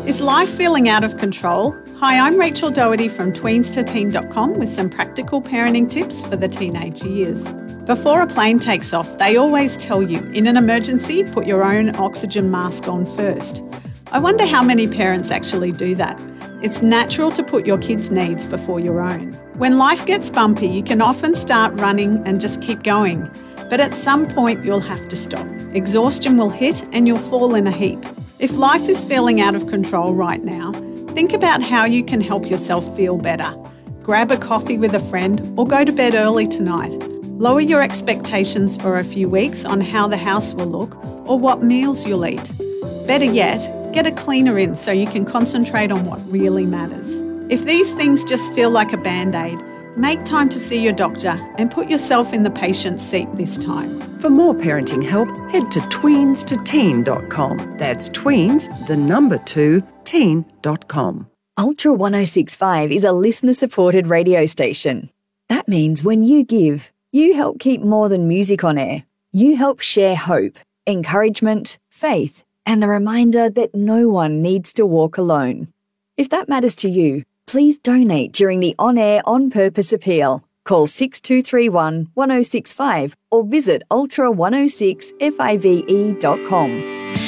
Is life feeling out of control? Hi, I'm Rachel Doherty from tweens2teen.com with some practical parenting tips for the teenage years. Before a plane takes off, they always tell you, in an emergency, put your own oxygen mask on first. I wonder how many parents actually do that. It's natural to put your kids' needs before your own. When life gets bumpy, you can often start running and just keep going. But at some point, you'll have to stop. Exhaustion will hit and you'll fall in a heap. If life is feeling out of control right now, think about how you can help yourself feel better. Grab a coffee with a friend or go to bed early tonight. Lower your expectations for a few weeks on how the house will look or what meals you'll eat. Better yet, get a cleaner in so you can concentrate on what really matters. If these things just feel like a band-aid, make time to see your doctor and put yourself in the patient's seat this time. For more parenting help, head to tweens2teen.com. That's tweens, the number 2, teen.com. Ultra 1065 is a listener-supported radio station. That means when you give, you help keep more than music on air. You help share hope, encouragement, faith, and the reminder that no one needs to walk alone. If that matters to you, please donate during the On-Air On Purpose appeal. Call 6231 1065 or visit ultra106five.com.